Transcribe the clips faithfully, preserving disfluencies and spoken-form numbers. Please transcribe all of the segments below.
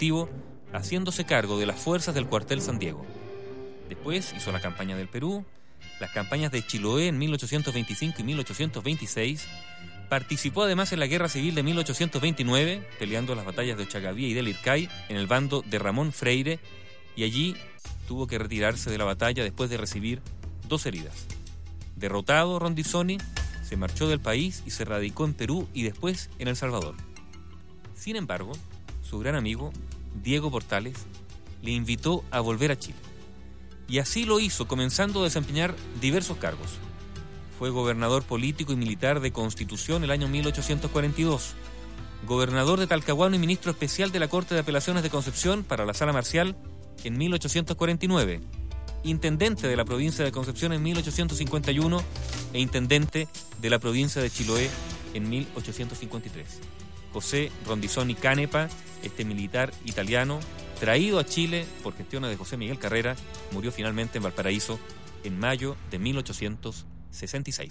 activo, haciéndose cargo de las fuerzas del cuartel San Diego. Después hizo la campaña del Perú, las campañas de Chiloé en mil ochocientos veinticinco y mil ochocientos veintiséis. Participó además en la Guerra Civil de mil ochocientos veintinueve, peleando las batallas de Ochagavía y del Ircay en el bando de Ramón Freire, y allí tuvo que retirarse de la batalla después de recibir dos heridas. Derrotado, Rondizoni se marchó del país y se radicó en Perú y después en El Salvador. Sin embargo, su gran amigo, Diego Portales, le invitó a volver a Chile. Y así lo hizo, comenzando a desempeñar diversos cargos. Fue gobernador político y militar de Constitución el año mil ochocientos cuarenta y dos, gobernador de Talcahuano y ministro especial de la Corte de Apelaciones de Concepción para la Sala Marcial en mil ochocientos cuarenta y nueve, intendente de la provincia de Concepción en mil ochocientos cincuenta y uno e intendente de la provincia de Chiloé en mil ochocientos cincuenta y tres. José Rondizoni Canepa, este militar italiano, traído a Chile por gestiones de José Miguel Carrera, murió finalmente en Valparaíso en mayo de mil ochocientos sesenta y seis.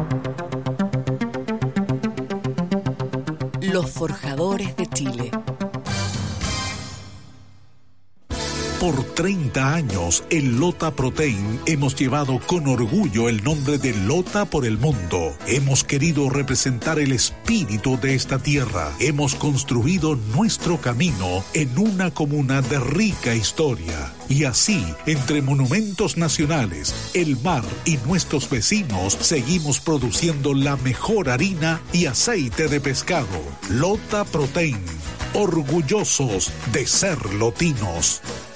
Los forjadores de Chile. Por treinta años, en Lota Protein hemos llevado con orgullo el nombre de Lota por el mundo. Hemos querido representar el espíritu de esta tierra. Hemos construido nuestro camino en una comuna de rica historia. Y así, entre monumentos nacionales, el mar y nuestros vecinos, seguimos produciendo la mejor harina y aceite de pescado. Lota Protein, orgullosos de ser lotinos.